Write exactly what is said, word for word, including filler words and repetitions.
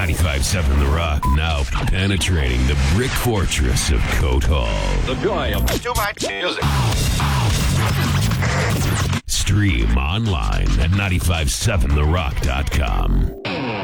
ninety-five point seven The Rock, now penetrating the brick fortress of Coat Hall. The joy of too much music. Stream online at nine five seven the rock dot com.